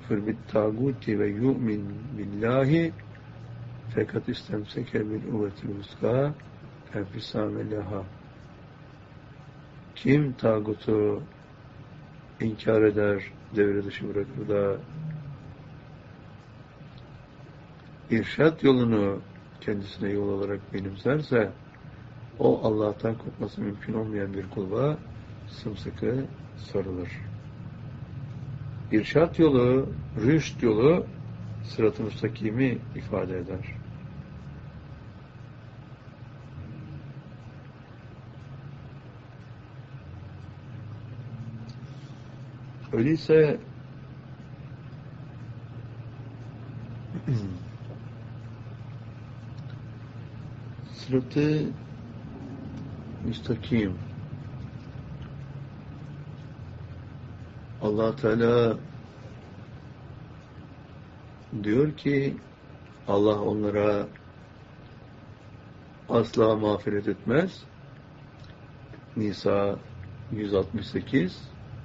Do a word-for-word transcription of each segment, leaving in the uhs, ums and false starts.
yekfur bit tağuti ve yu'min billahi fakat istemseke bil uvvetil vuska enfisame leha. Kim tağutu inkar eder, devre dışı bırakır da irşat yolunu kendisine yol olarak benimserse, o Allah'tan kopması mümkün olmayan bir kulba sımsıkı sarılır. İrşat yolu, rüşt yolu, sırat-ı müstakimi ifade eder. Öyleyse sırat-ı müstakim Allah Teala diyor ki Allah onlara asla mağfiret etmez. Nisa yüz altmış sekiz.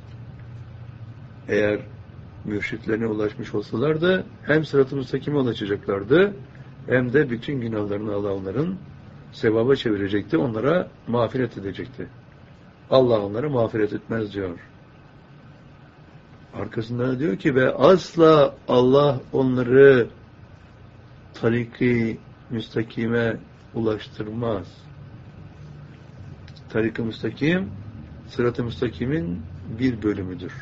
Eğer mürşitlerine ulaşmış olsalardı hem sırat-ı müstakime ulaşacaklardı hem de bütün günahlarını Allah onların sevaba çevirecekti. Onlara mağfiret edecekti. Allah onlara mağfiret etmez diyor. Arkasından diyor ki ve asla Allah onları tarik-i müstakime ulaştırmaz. Tarik-i müstakim sırat-ı müstakimin bir bölümüdür.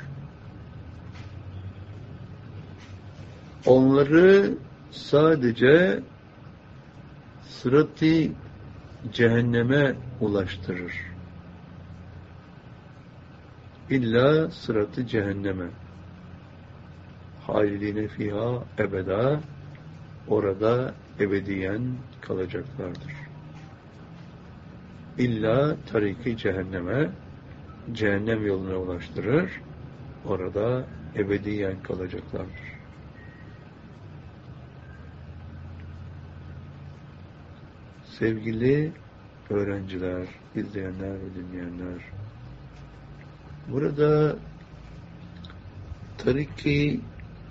Onları sadece sırat-ı cehenneme ulaştırır. İlla sırat-ı cehenneme. Halidine fiha ebeda, orada ebediyen kalacaklardır. İlla tariki cehenneme, cehennem yoluna ulaştırır, orada ebediyen kalacaklardır. Sevgili öğrenciler, izleyenler ve dinleyenler, burada tariki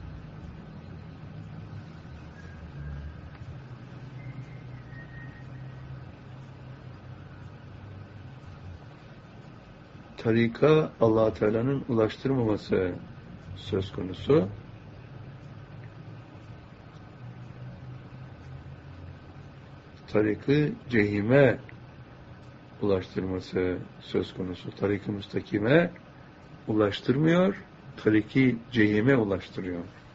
tarika Allah Teala'nın ulaştırmaması söz konusu. Tarikı cehime ulaştırması söz konusu. Tarik-i müstakime ulaştırmıyor, tariki cehime ulaştırıyor.